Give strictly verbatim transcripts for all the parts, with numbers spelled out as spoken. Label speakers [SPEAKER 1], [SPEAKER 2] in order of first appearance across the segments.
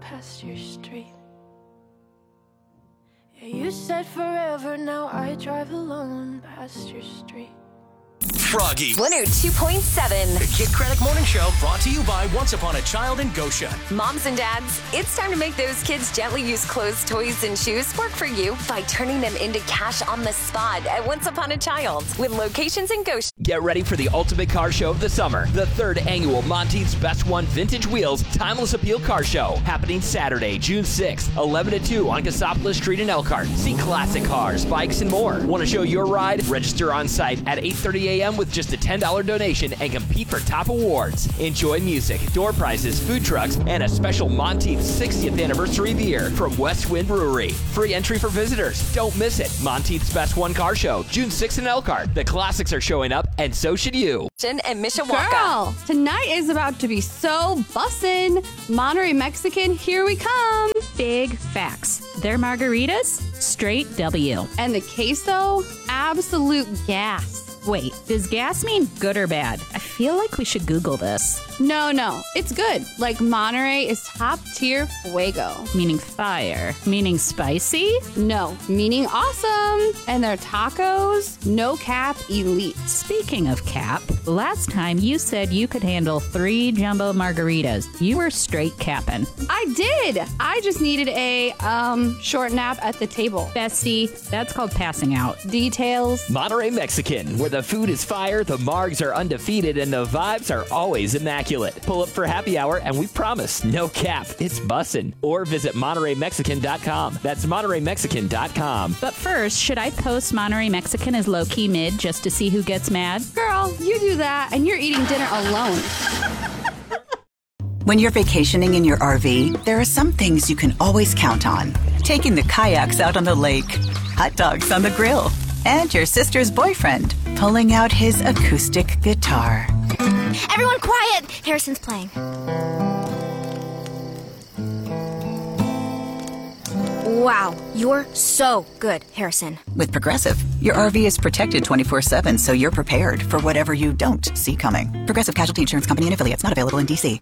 [SPEAKER 1] past your street. Yeah, you said forever, now I drive alone past your street.
[SPEAKER 2] Froggy.
[SPEAKER 3] one oh two point seven.
[SPEAKER 2] The Kid Craddock Morning Show brought to you by Once Upon a Child in Goshen.
[SPEAKER 3] Moms and dads, it's time to make those kids' gently used clothes, toys, and shoes work for you by turning them into cash on the spot at Once Upon a Child with locations in Goshen.
[SPEAKER 4] Get ready for the ultimate car show of the summer. The third annual Monteith's Best One Vintage Wheels Timeless Appeal Car Show. Happening Saturday, June sixth, eleven to two on Cassopolis Street in Elkhart. See classic cars, bikes, and more. Want to show your ride? Register on site at eight thirty a.m. with just a ten dollars donation and compete for top awards. Enjoy music, door prizes, food trucks, and a special Monteith's sixtieth anniversary beer from West Wind Brewery. Free entry for visitors. Don't miss it. Monteith's Best One Car Show, June sixth in Elkhart. The classics are showing up, and so should you.
[SPEAKER 3] And Mishawaka.
[SPEAKER 5] Girl, tonight is about to be so bussin'. Monterey Mexican, here we come.
[SPEAKER 6] Big facts. Their margaritas, straight W.
[SPEAKER 5] And the queso, absolute gas.
[SPEAKER 6] Wait, does gas mean good or bad? I feel like we should Google this.
[SPEAKER 5] No, no, it's good. Like Monterey is top tier fuego.
[SPEAKER 6] Meaning fire. Meaning spicy?
[SPEAKER 5] No, meaning awesome. And their tacos, no cap elite.
[SPEAKER 6] Speaking of cap, last time you said you could handle three jumbo margaritas. You were straight capping.
[SPEAKER 5] I did. I just needed a um short nap at the table.
[SPEAKER 6] Bessie, that's called passing out.
[SPEAKER 5] Details.
[SPEAKER 4] Monterey Mexican, where the food is fire, the margs are undefeated, and the vibes are always immaculate. Pull up for happy hour, and we promise, no cap, it's bussin'. Or visit Monterey Mexican dot com. That's Monterey Mexican dot com.
[SPEAKER 6] But first, should I post Monterey Mexican as low-key mid just to see who gets mad?
[SPEAKER 5] Girl, you do that, and you're eating dinner alone.
[SPEAKER 7] When you're vacationing in your R V, there are some things you can always count on. Taking the kayaks out on the lake, hot dogs on the grill, and your sister's boyfriend pulling out his acoustic guitar.
[SPEAKER 8] Everyone quiet! Harrison's playing. Wow, you're so good, Harrison.
[SPEAKER 7] With Progressive, your R V is protected twenty-four seven, so you're prepared for whatever you don't see coming. Progressive Casualty Insurance Company and affiliates, not available in D C.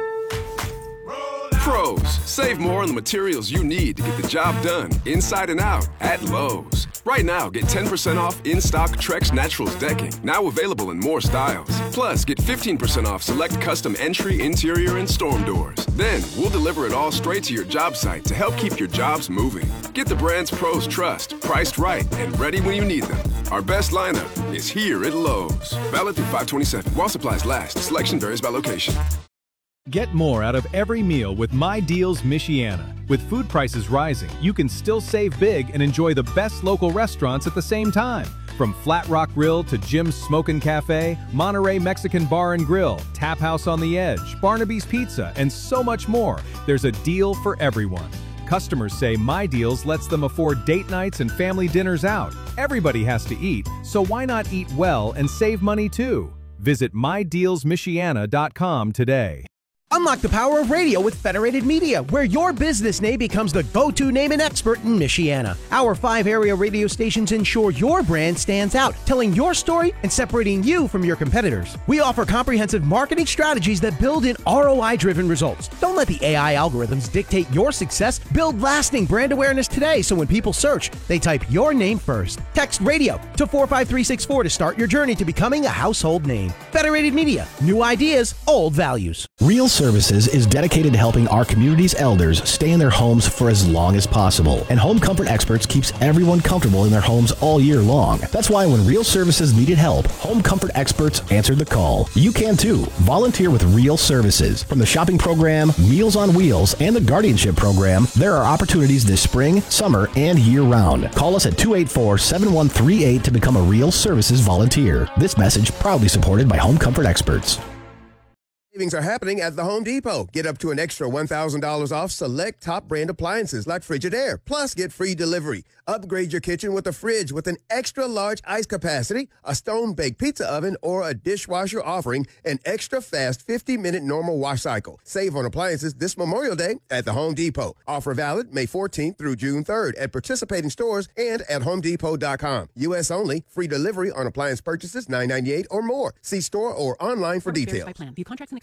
[SPEAKER 9] Pros, save more on the materials you need to get the job done, inside and out, at Lowe's. Right now, get ten percent off in-stock Trex Naturals decking, now available in more styles. Plus, get fifteen percent off select custom entry, interior, and storm doors. Then, we'll deliver it all straight to your job site to help keep your jobs moving. Get the brands pros trust, priced right, and ready when you need them. Our best lineup is here at Lowe's. Valid through five twenty-seven. While supplies last, selection varies by location.
[SPEAKER 10] Get more out of every meal with My Deals Michiana. With food prices rising, you can still save big and enjoy the best local restaurants at the same time. From Flat Rock Grill to Jim's Smokin' Cafe, Monterey Mexican Bar and Grill, Tap House on the Edge, Barnaby's Pizza, and so much more. There's a deal for everyone. Customers say My Deals lets them afford date nights and family dinners out. Everybody has to eat, so why not eat well and save money too? Visit my deals michiana dot com today.
[SPEAKER 11] Unlock the power of radio with Federated Media, where your business name becomes the go-to name and expert in Michiana. Our five area radio stations ensure your brand stands out, telling your story and separating you from your competitors. We offer comprehensive marketing strategies that build in R O I-driven results. Don't let the A I algorithms dictate your success. Build lasting brand awareness today so when people search, they type your name first. Text radio to four five three six four to start your journey to becoming a household name. Federated Media, new ideas, old values.
[SPEAKER 12] Real Services is dedicated to helping our community's elders stay in their homes for as long as possible. And Home Comfort Experts keeps everyone comfortable in their homes all year long. That's why when Real Services needed help, Home Comfort Experts answered the call. You can too. Volunteer with Real Services. From the shopping program, Meals on Wheels, and the guardianship program, there are opportunities this spring, summer, and year-round. Call us at two eight four, seven one three eight to become a Real Services volunteer. This message proudly supported by Home Comfort Experts.
[SPEAKER 13] Savings are happening at the Home Depot. Get up to an extra one thousand dollars off select top brand appliances like Frigidaire. Plus, get free delivery. Upgrade your kitchen with a fridge with an extra large ice capacity, a stone-baked pizza oven, or a dishwasher offering an extra fast fifty minute normal wash cycle. Save on appliances this Memorial Day at the Home Depot. Offer valid May fourteenth through June third at participating stores and at home depot dot com. U S only. Free delivery on appliance purchases nine ninety-eight or more. See store or online for details.
[SPEAKER 14] View contracts and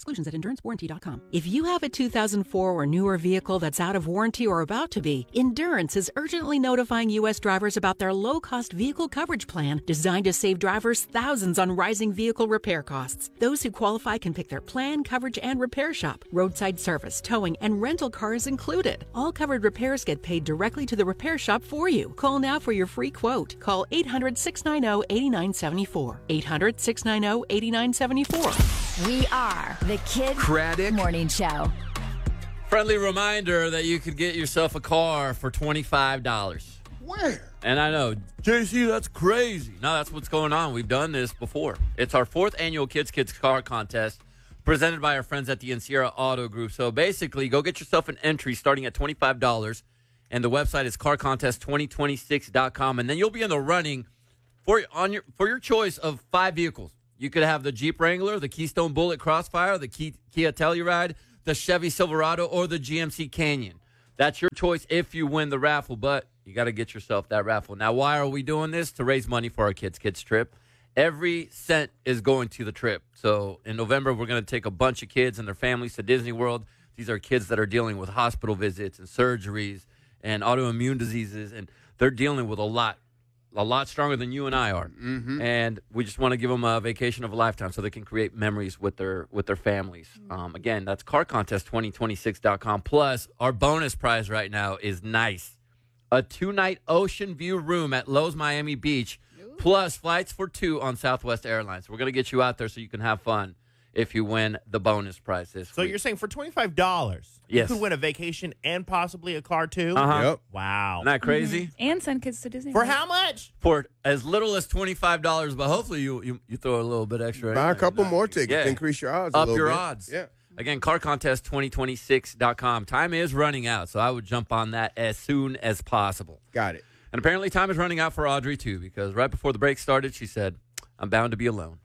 [SPEAKER 14] exclusions at endurance warranty dot com. If you have a two thousand four or newer vehicle that's out of warranty or about to be, Endurance is urgently notifying U S drivers about their low-cost vehicle coverage plan designed to save drivers thousands on rising vehicle repair costs. Those who qualify can pick their plan, coverage, and repair shop. Roadside service, towing, and rental cars included. All covered repairs get paid directly to the repair shop for you. Call now for your free quote. Call eight hundred, six nine zero, eight nine seven four. eight hundred, six nine zero, eight nine seven four.
[SPEAKER 15] We are the Kid
[SPEAKER 16] Craddock
[SPEAKER 15] Morning Show.
[SPEAKER 16] Friendly reminder that you could get yourself a car for twenty-five dollars.
[SPEAKER 13] Where?
[SPEAKER 16] And I know, J C, that's crazy. No, that's what's going on. We've done this before. It's our fourth annual Kids Kids Car Contest presented by our friends at the Encierra Auto Group. So basically, go get yourself an entry starting at twenty-five dollars. And the website is car contest twenty twenty-six dot com. And then you'll be in the running for, on your, for your choice of five vehicles. You could have the Jeep Wrangler, the Keystone Bullet Crossfire, the Kia Telluride, the Chevy Silverado, or the G M C Canyon. That's your choice if you win the raffle, but you got to get yourself that raffle. Now, why are we doing this? To raise money for our Kids Kids trip. Every cent is going to the trip. So in November, we're going to take a bunch of kids and their families to Disney World. These are kids that are dealing with hospital visits and surgeries and autoimmune diseases, and they're dealing with a lot, a lot stronger than you and I are.
[SPEAKER 13] Mm-hmm.
[SPEAKER 16] And we just want to give them a vacation of a lifetime so they can create memories with their with their families. Um, again, that's car contest twenty twenty-six dot com. Plus, our bonus prize right now is nice. A two-night ocean view room at Lowe's Miami Beach, plus flights for two on Southwest Airlines. We're going to get you out there so you can have fun if you win the bonus prize this
[SPEAKER 17] So
[SPEAKER 16] week.
[SPEAKER 17] you're saying for twenty-five dollars,
[SPEAKER 16] Yes.
[SPEAKER 17] you could win a vacation and possibly a car, too?
[SPEAKER 16] Uh-huh.
[SPEAKER 13] Yep.
[SPEAKER 17] Wow.
[SPEAKER 16] Isn't that crazy?
[SPEAKER 5] And send kids to Disney.
[SPEAKER 17] For
[SPEAKER 5] World.
[SPEAKER 17] how much?
[SPEAKER 16] For as little as twenty-five dollars, but hopefully you, you, you throw a little bit extra in
[SPEAKER 13] Buy a
[SPEAKER 16] there.
[SPEAKER 13] couple more tickets.
[SPEAKER 16] Yeah.
[SPEAKER 13] Increase your odds a
[SPEAKER 16] Up
[SPEAKER 13] little
[SPEAKER 16] your
[SPEAKER 13] bit.
[SPEAKER 16] odds.
[SPEAKER 13] Yeah.
[SPEAKER 16] Again, car contest twenty twenty-six dot com. Time is running out, so I would jump on that as soon as possible.
[SPEAKER 13] Got it.
[SPEAKER 16] And apparently time is running out for Audrey, too, because right before the break started, she said, I'm bound to be alone.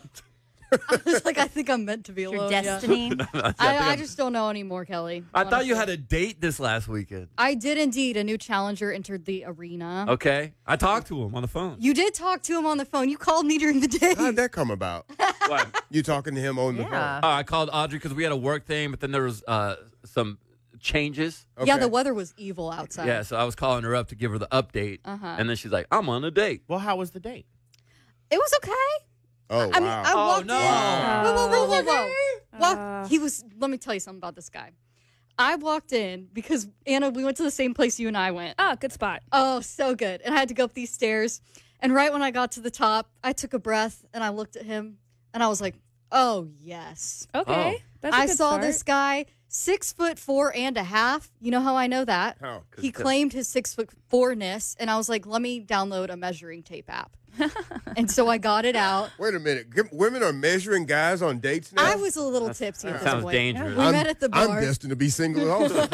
[SPEAKER 5] I was like, I think I'm meant to be alone.
[SPEAKER 6] Your
[SPEAKER 5] yeah.
[SPEAKER 6] destiny.
[SPEAKER 5] I, I just don't know anymore, Kelly.
[SPEAKER 16] I thought you
[SPEAKER 5] honestly.
[SPEAKER 16] had a date this last weekend.
[SPEAKER 5] I did indeed. A new challenger entered the arena.
[SPEAKER 16] Okay. I talked to him on the phone.
[SPEAKER 5] You did talk to him on the phone. You called me during the day.
[SPEAKER 13] How'd that come about?
[SPEAKER 16] What?
[SPEAKER 13] You talking to him on the phone?
[SPEAKER 16] Uh, I called Audrey because we had a work thing, but then there was uh, some changes.
[SPEAKER 5] Yeah, the weather was evil outside.
[SPEAKER 16] Yeah, so I was calling her up to give her the update.
[SPEAKER 5] Uh-huh.
[SPEAKER 16] And then she's like, I'm on a date.
[SPEAKER 17] Well, how was the date?
[SPEAKER 5] It was okay.
[SPEAKER 13] Oh,
[SPEAKER 5] I mean,
[SPEAKER 13] wow.
[SPEAKER 5] I
[SPEAKER 16] Oh,
[SPEAKER 5] walked
[SPEAKER 16] no.
[SPEAKER 5] in. Whoa, whoa, whoa, whoa, whoa. Walk, he was, let me tell you something about this guy. I walked in because, Anna, we went to the same place you and I went.
[SPEAKER 18] Oh, good spot.
[SPEAKER 5] Oh, so good. And I had to go up these stairs. And right when I got to the top, I took a breath and I looked at him and I was like, oh, yes.
[SPEAKER 18] Okay.
[SPEAKER 16] Oh.
[SPEAKER 18] That's a
[SPEAKER 5] I
[SPEAKER 18] good
[SPEAKER 5] saw
[SPEAKER 18] start.
[SPEAKER 5] this guy, six foot four and a half. You know how I know that?
[SPEAKER 13] How?
[SPEAKER 5] He claimed his six foot four-ness. And I was like, let me download a measuring tape app. And so I got it out.
[SPEAKER 13] Wait a minute. G- Women are measuring guys on dates now?
[SPEAKER 5] I was a little tipsy at
[SPEAKER 16] that
[SPEAKER 5] this
[SPEAKER 16] sounds
[SPEAKER 5] point.
[SPEAKER 16] dangerous.
[SPEAKER 5] We
[SPEAKER 13] I'm,
[SPEAKER 5] met at the
[SPEAKER 13] I'm
[SPEAKER 5] bar.
[SPEAKER 13] destined to be single also.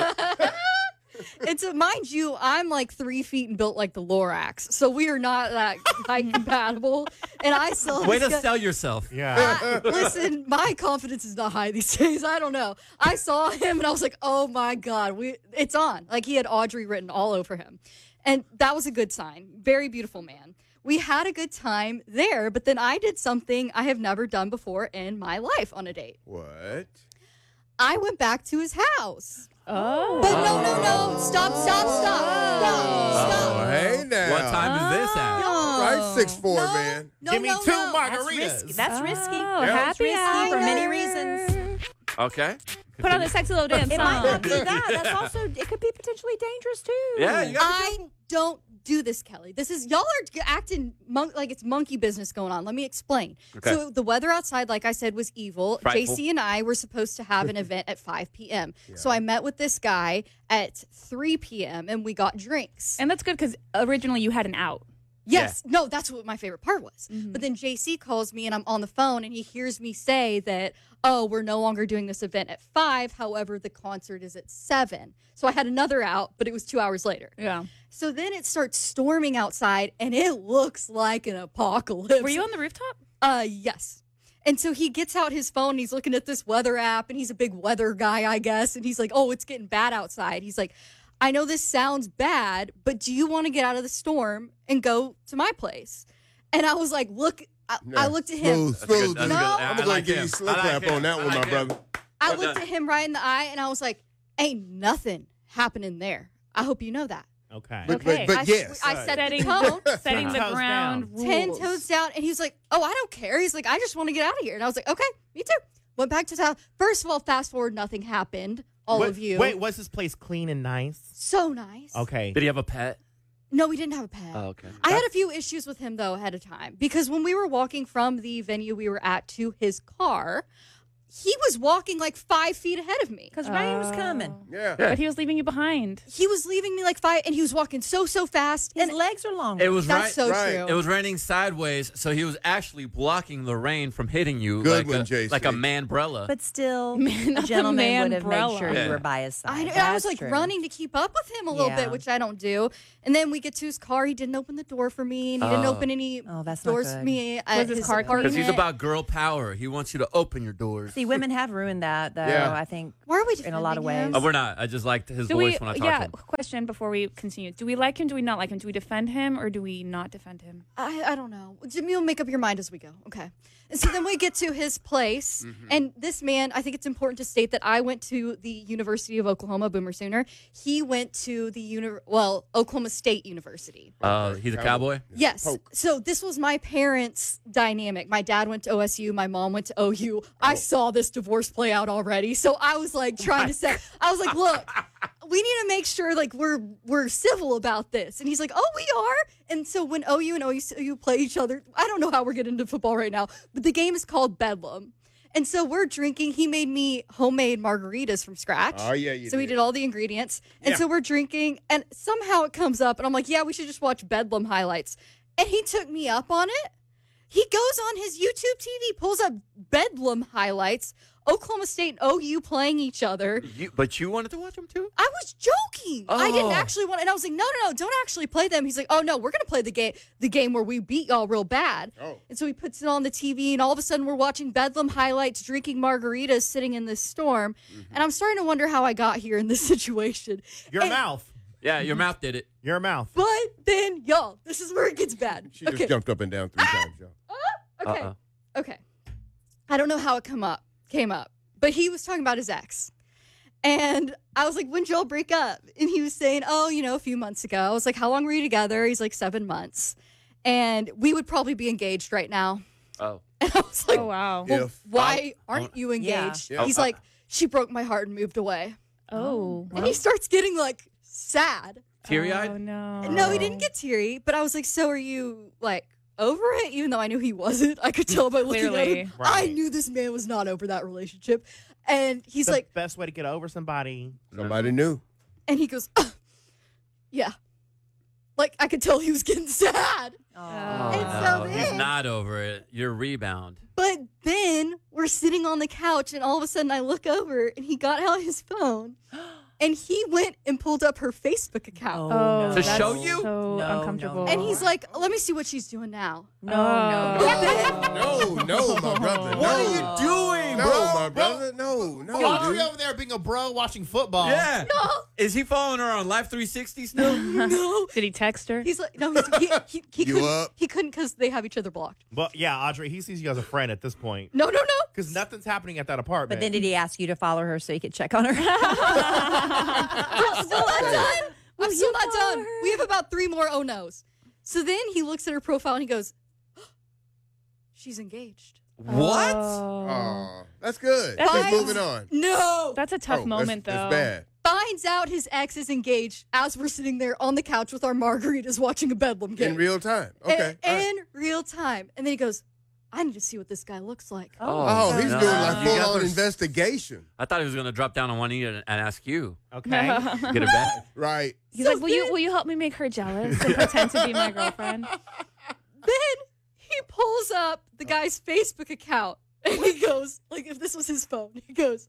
[SPEAKER 5] It's a, mind you, I'm like three feet and built like the Lorax, so we are not that height compatible. And I saw
[SPEAKER 16] Way
[SPEAKER 5] this
[SPEAKER 16] to
[SPEAKER 5] guy-
[SPEAKER 16] sell yourself.
[SPEAKER 17] Yeah.
[SPEAKER 5] I- listen, my confidence is not high these days. I don't know. I saw him and I was like, oh my God, we it's on. Like he had Audrey written all over him. And that was a good sign. Very beautiful man. We had a good time there, but then I did something I have never done before in my life on a date.
[SPEAKER 13] What?
[SPEAKER 5] I went back to his house.
[SPEAKER 18] Oh.
[SPEAKER 5] But no, no, no. Stop, stop, stop. Stop, stop.
[SPEAKER 13] Oh, hey now.
[SPEAKER 16] What time is this at?
[SPEAKER 13] All right, six four,
[SPEAKER 5] No.
[SPEAKER 13] man.
[SPEAKER 5] No,
[SPEAKER 17] Give me
[SPEAKER 5] no,
[SPEAKER 17] two
[SPEAKER 5] no.
[SPEAKER 17] margaritas.
[SPEAKER 6] That's risky.
[SPEAKER 18] Oh,
[SPEAKER 13] Yeah.
[SPEAKER 18] happy
[SPEAKER 6] Risky
[SPEAKER 18] hour.
[SPEAKER 6] for many reasons.
[SPEAKER 16] Okay.
[SPEAKER 18] Put on the sexy little dance
[SPEAKER 6] It
[SPEAKER 18] song.
[SPEAKER 6] might not be that. That's also, it could be potentially dangerous too.
[SPEAKER 16] Yeah, you got
[SPEAKER 5] I don't do this, Kelly. This is, y'all are g- acting mon- like it's monkey business going on. Let me explain.
[SPEAKER 16] Okay.
[SPEAKER 5] So the weather outside, like I said, was evil.
[SPEAKER 16] Frightful.
[SPEAKER 5] J C and I were supposed to have an event at five p.m. So I met with this guy at three p.m. and we got drinks.
[SPEAKER 18] And that's good because originally you had an out.
[SPEAKER 5] Yes. No, that's what my favorite part was. But then J C calls me and I'm on the phone and he hears me say that, oh, we're no longer doing this event at five. However, the concert is at seven. So I had another out, but it was two hours later.
[SPEAKER 18] Yeah.
[SPEAKER 5] So then it starts storming outside and it looks like an apocalypse.
[SPEAKER 18] Were you on the rooftop?
[SPEAKER 5] Uh, yes. And so he gets out his phone and he's looking at this weather app and he's a big weather guy, I guess. And he's like, oh, it's getting bad outside. He's like, I know this sounds bad, but do you want to get out of the storm and go to my place? And I was like, look, I, I looked at him.
[SPEAKER 13] Smooth, smooth.
[SPEAKER 16] That's
[SPEAKER 5] No.
[SPEAKER 16] good. I
[SPEAKER 13] I'm going
[SPEAKER 16] like
[SPEAKER 13] to give
[SPEAKER 16] him.
[SPEAKER 13] you slip
[SPEAKER 16] I like
[SPEAKER 13] clap
[SPEAKER 16] him.
[SPEAKER 13] on that
[SPEAKER 16] I
[SPEAKER 13] one,
[SPEAKER 16] like
[SPEAKER 13] my
[SPEAKER 16] him.
[SPEAKER 13] brother.
[SPEAKER 5] I
[SPEAKER 16] What
[SPEAKER 5] looked
[SPEAKER 16] the-
[SPEAKER 5] at him right in the eye and I was like, ain't nothing happening there. I hope you know that.
[SPEAKER 17] Okay.
[SPEAKER 13] But,
[SPEAKER 18] Okay.
[SPEAKER 13] but,
[SPEAKER 5] I,
[SPEAKER 13] but yes.
[SPEAKER 5] I set
[SPEAKER 18] Setting,
[SPEAKER 5] the tone.
[SPEAKER 18] setting the
[SPEAKER 17] Toes
[SPEAKER 18] ground
[SPEAKER 17] down.
[SPEAKER 18] rules.
[SPEAKER 5] Ten toes down, and he was like, "Oh, I don't care." He's like, "I just want to get out of here." And I was like, "Okay, me too." Went back to town. First of all, fast forward, nothing happened. All
[SPEAKER 17] Wait-
[SPEAKER 5] of you.
[SPEAKER 17] Wait, was this place clean and nice?
[SPEAKER 5] So nice.
[SPEAKER 17] Okay.
[SPEAKER 16] Did he have a pet?
[SPEAKER 5] No, we didn't have a pet.
[SPEAKER 16] Oh, okay.
[SPEAKER 5] I had a few issues with him though ahead of time because when we were walking from the venue we were at to his car, he was walking like five feet ahead of me.
[SPEAKER 19] Because rain was coming.
[SPEAKER 13] Yeah.
[SPEAKER 18] But he was leaving you behind.
[SPEAKER 5] He was leaving me like five, and he was walking so so fast.
[SPEAKER 19] His
[SPEAKER 5] and
[SPEAKER 19] legs are longer.
[SPEAKER 16] It was
[SPEAKER 5] That's
[SPEAKER 16] right.
[SPEAKER 5] so
[SPEAKER 13] right.
[SPEAKER 5] true.
[SPEAKER 16] It was raining sideways, so he was actually blocking the rain from hitting you
[SPEAKER 13] Good
[SPEAKER 16] like
[SPEAKER 13] one,
[SPEAKER 16] a,
[SPEAKER 13] J C.
[SPEAKER 16] like a man-brella.
[SPEAKER 19] But still,
[SPEAKER 18] Man,
[SPEAKER 19] a
[SPEAKER 18] not the
[SPEAKER 19] gentleman would have made
[SPEAKER 18] man-brella.
[SPEAKER 19] sure
[SPEAKER 16] Yeah.
[SPEAKER 19] you were by his side.
[SPEAKER 5] I, know, I
[SPEAKER 19] That's
[SPEAKER 5] was like
[SPEAKER 19] true.
[SPEAKER 5] running to keep up with him a little
[SPEAKER 19] Yeah.
[SPEAKER 5] bit, which I don't do. And then we get to his car. He didn't open the door for me, and he didn't
[SPEAKER 16] Oh.
[SPEAKER 5] open any
[SPEAKER 19] Oh, that's not
[SPEAKER 5] doors for
[SPEAKER 19] good.
[SPEAKER 5] me.
[SPEAKER 18] Was
[SPEAKER 5] at
[SPEAKER 18] his
[SPEAKER 5] his
[SPEAKER 18] car
[SPEAKER 5] apartment.
[SPEAKER 16] Because he's about girl power. He wants you to open your doors.
[SPEAKER 19] See, women have ruined that, though,
[SPEAKER 13] Yeah.
[SPEAKER 19] I think,
[SPEAKER 5] Why are we
[SPEAKER 19] in a lot of
[SPEAKER 5] defending
[SPEAKER 19] ways.
[SPEAKER 5] him?
[SPEAKER 16] Oh, we're not. I just liked his
[SPEAKER 18] Do
[SPEAKER 16] voice
[SPEAKER 18] we?
[SPEAKER 16] when I talked
[SPEAKER 18] Yeah.
[SPEAKER 16] to him.
[SPEAKER 18] Question before we continue: do we like him? Do we not like him? Do we defend him or do we not defend him?
[SPEAKER 5] I, I don't know. Jimmy will make up your mind as we go. Okay. And so then we get to his place.
[SPEAKER 16] Mm-hmm.
[SPEAKER 5] And this man, I think it's important to state that I went to the University of Oklahoma, Boomer Sooner. He went to the, uni- well, Oklahoma State University.
[SPEAKER 16] Uh, he's a cowboy?
[SPEAKER 5] Yes.
[SPEAKER 13] Poke.
[SPEAKER 5] So this was my parents' dynamic. My dad went to O S U. My mom went to O U. I saw this divorce play out already. So I was like trying to say, I was like, look, we need to make sure like we're we're civil about this. And he's like, oh, we are. And so when O U and O S U play each other, I don't know how we're getting into football right now, but the game is called Bedlam. And so we're drinking. He made me homemade margaritas from scratch.
[SPEAKER 13] Oh, yeah, you
[SPEAKER 5] So we
[SPEAKER 13] did.
[SPEAKER 5] did all the ingredients. And
[SPEAKER 13] Yeah.
[SPEAKER 5] so we're drinking, and somehow it comes up, and I'm like, yeah, we should just watch Bedlam highlights. And he took me up on it. He goes on his YouTube T V, pulls up Bedlam highlights, Oklahoma State and O U playing each other.
[SPEAKER 16] You, but you wanted to watch him too?
[SPEAKER 5] I was joking. I didn't
[SPEAKER 16] Oh.
[SPEAKER 5] actually want, and I was like, no, no, no, don't actually play them. He's like, oh no, we're gonna play the game, the game where we beat y'all real bad.
[SPEAKER 13] Oh.
[SPEAKER 5] And so he puts it on the T V, and all of a sudden we're watching Bedlam highlights, drinking margaritas, sitting in this storm, and I'm starting to wonder how I got here in this situation.
[SPEAKER 17] Your
[SPEAKER 5] And-
[SPEAKER 17] mouth.
[SPEAKER 16] Yeah, your mouth did it.
[SPEAKER 17] Your mouth.
[SPEAKER 5] But then, y'all, this is where it gets bad.
[SPEAKER 13] She
[SPEAKER 5] okay.
[SPEAKER 13] just jumped up and down three times, y'all.
[SPEAKER 5] Okay.
[SPEAKER 16] Uh-uh.
[SPEAKER 5] Okay. I don't know how it come up, came up, but he was talking about his ex. And I was like, when'd y'all break up? And he was saying, oh, you know, a few months ago. I was like, how long were you together? He's like, seven months. And we would probably be engaged right now.
[SPEAKER 16] Oh.
[SPEAKER 5] And I was like,
[SPEAKER 18] Oh wow.
[SPEAKER 5] well,
[SPEAKER 13] If-
[SPEAKER 5] why
[SPEAKER 16] I'll-
[SPEAKER 5] aren't you
[SPEAKER 19] Yeah.
[SPEAKER 5] engaged?
[SPEAKER 13] Yeah.
[SPEAKER 5] He's like, she broke my heart and moved away.
[SPEAKER 18] Oh.
[SPEAKER 5] And he starts getting like sad.
[SPEAKER 16] Teary-eyed?
[SPEAKER 18] Oh no.
[SPEAKER 5] No, he didn't get teary, but I was like, so are you like over it? Even though I knew he wasn't. I could tell by looking at
[SPEAKER 18] Clearly.
[SPEAKER 5] him. I
[SPEAKER 17] Right.
[SPEAKER 5] knew this man was not over that relationship. And he's
[SPEAKER 17] the
[SPEAKER 5] like,
[SPEAKER 17] best way to get over somebody.
[SPEAKER 13] Somebody knew.
[SPEAKER 5] and he goes, "Ugh, yeah. Like I could tell he was getting sad.
[SPEAKER 16] Oh,
[SPEAKER 5] And so
[SPEAKER 16] no,
[SPEAKER 5] then-
[SPEAKER 16] he's not over it. Your rebound.
[SPEAKER 5] But then we're sitting on the couch, and all of a sudden I look over, and he got out his phone, and he went and pulled up her Facebook account.
[SPEAKER 18] Oh,
[SPEAKER 16] To
[SPEAKER 18] that's
[SPEAKER 16] show you?
[SPEAKER 18] So
[SPEAKER 19] No,
[SPEAKER 18] uncomfortable.
[SPEAKER 19] no,
[SPEAKER 5] And he's like, let me see what she's doing now.
[SPEAKER 19] No, no,
[SPEAKER 18] Oh.
[SPEAKER 13] No, no, my brother. No.
[SPEAKER 17] What are you doing,
[SPEAKER 13] No,
[SPEAKER 17] bro?
[SPEAKER 13] my brother. No, no,
[SPEAKER 17] Audrey
[SPEAKER 13] dude.
[SPEAKER 17] over there being a bro watching football.
[SPEAKER 16] Yeah. Is he following her on Life three sixty still?
[SPEAKER 5] No.
[SPEAKER 18] Did he text her?
[SPEAKER 5] He's like, no, he's, he, he, he
[SPEAKER 13] You
[SPEAKER 5] couldn't.
[SPEAKER 13] up?
[SPEAKER 5] He couldn't because they have each other blocked.
[SPEAKER 17] But yeah, Audrey, he sees you as a friend at this point.
[SPEAKER 5] No, no, no.
[SPEAKER 17] Because nothing's happening at that apartment.
[SPEAKER 19] But then did he ask you to follow her so you could check on her?
[SPEAKER 5] I'm still not done. I'm still not
[SPEAKER 19] follow
[SPEAKER 5] done.
[SPEAKER 19] her?
[SPEAKER 5] We have about three more oh no's. So then he looks at her profile and he goes, she's engaged.
[SPEAKER 16] What?
[SPEAKER 18] Oh.
[SPEAKER 13] Oh, that's good.
[SPEAKER 18] That's
[SPEAKER 13] Let's
[SPEAKER 5] a-
[SPEAKER 13] moving on.
[SPEAKER 5] No.
[SPEAKER 18] That's a tough
[SPEAKER 13] Oh,
[SPEAKER 18] moment,
[SPEAKER 13] that's,
[SPEAKER 18] though.
[SPEAKER 13] That's bad.
[SPEAKER 5] Finds out his ex is engaged as we're sitting there on the couch with our margaritas watching a Bedlam game.
[SPEAKER 13] In real time. Okay.
[SPEAKER 5] In,
[SPEAKER 13] all right.
[SPEAKER 5] in real time. And then he goes, I need to see what this guy looks like.
[SPEAKER 13] Oh, he's
[SPEAKER 16] no.
[SPEAKER 13] doing like
[SPEAKER 16] You got
[SPEAKER 13] full on
[SPEAKER 16] those-
[SPEAKER 13] investigation.
[SPEAKER 16] I thought he was going to drop down on one knee and, and ask you.
[SPEAKER 17] Okay.
[SPEAKER 16] Get it back.
[SPEAKER 13] Right.
[SPEAKER 18] He's
[SPEAKER 5] So
[SPEAKER 18] like, will you
[SPEAKER 5] then-
[SPEAKER 18] will you help me make her jealous and pretend to be my girlfriend?
[SPEAKER 5] Then he pulls up the guy's Facebook account and he goes, like if this was his phone, he goes,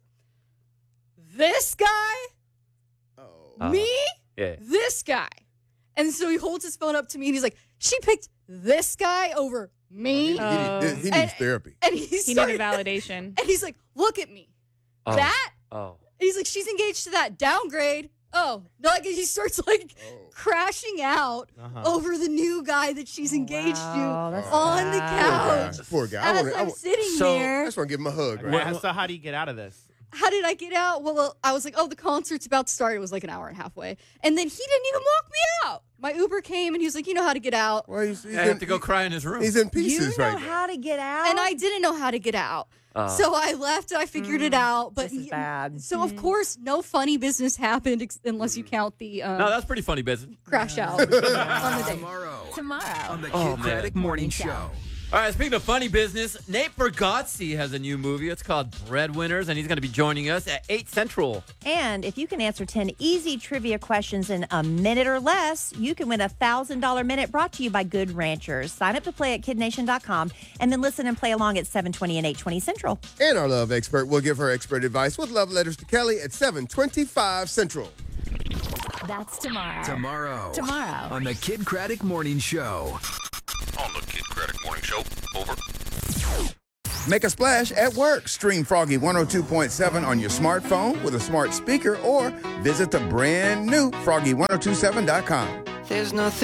[SPEAKER 5] this guy,
[SPEAKER 13] Oh.
[SPEAKER 5] me,
[SPEAKER 16] Yeah.
[SPEAKER 5] this guy. And so he holds his phone up to me and he's like, she picked this guy over me.
[SPEAKER 13] He, need- he needs
[SPEAKER 5] And-
[SPEAKER 13] therapy.
[SPEAKER 5] And he
[SPEAKER 18] He
[SPEAKER 5] started,
[SPEAKER 18] needed validation.
[SPEAKER 5] and he's like, look at me.
[SPEAKER 16] Oh.
[SPEAKER 5] That?
[SPEAKER 16] Oh.
[SPEAKER 5] And he's like, she's engaged to that downgrade. Oh, no, like he starts like
[SPEAKER 13] Oh.
[SPEAKER 5] crashing out
[SPEAKER 17] Uh-huh.
[SPEAKER 5] over the new guy that she's engaged
[SPEAKER 19] wow,
[SPEAKER 5] to
[SPEAKER 19] that's
[SPEAKER 5] on the
[SPEAKER 19] sad.
[SPEAKER 5] couch.
[SPEAKER 13] Poor guy. I
[SPEAKER 5] As
[SPEAKER 13] wanna- I
[SPEAKER 5] I'm
[SPEAKER 13] wa-
[SPEAKER 5] sitting
[SPEAKER 16] So-
[SPEAKER 5] there.
[SPEAKER 13] I just want to give him a hug. Right?
[SPEAKER 17] Yeah, so how do you get out of this?
[SPEAKER 5] how did I get out? Well, I was like, oh, the concert's about to start. It was like an hour and a half away. And then he didn't even walk me out. My Uber came and he was like, you know how to get out.
[SPEAKER 13] Well, he's, he's
[SPEAKER 16] I have to go cry in his room.
[SPEAKER 13] He's in
[SPEAKER 19] You
[SPEAKER 13] pieces
[SPEAKER 19] know
[SPEAKER 13] right now.
[SPEAKER 19] how to get out?
[SPEAKER 5] And I didn't know how to get out.
[SPEAKER 16] Uh.
[SPEAKER 5] So I left and I figured it out. But
[SPEAKER 19] This is bad.
[SPEAKER 5] So, of course, no funny business happened ex- unless you count the um,
[SPEAKER 16] No, that's pretty funny business.
[SPEAKER 5] crash out on the day.
[SPEAKER 15] Tomorrow on the Kid
[SPEAKER 16] Oh, man.
[SPEAKER 15] Craddock Morning Show.
[SPEAKER 16] All right, speaking of funny business, Nate Bargatze has a new movie. It's called Breadwinners, and he's going to be joining us at eight Central.
[SPEAKER 19] And if you can answer ten easy trivia questions in a minute or less, you can win a one thousand dollars minute brought to you by Good Ranchers. Sign up to play at kid nation dot com and then listen and play along at seven twenty and eight twenty Central.
[SPEAKER 13] And our love expert will give her expert advice with love letters to Kelly at seven twenty-five Central.
[SPEAKER 15] That's tomorrow.
[SPEAKER 2] Tomorrow.
[SPEAKER 15] Tomorrow.
[SPEAKER 2] On the Kid Craddock Morning Show.
[SPEAKER 20] On the Kid Craddock Morning Show. Over.
[SPEAKER 21] Make a splash at work. Stream Froggy one oh two point seven on your smartphone with a smart speaker or visit the brand new froggy ten twenty-seven dot com.
[SPEAKER 22] There's nothing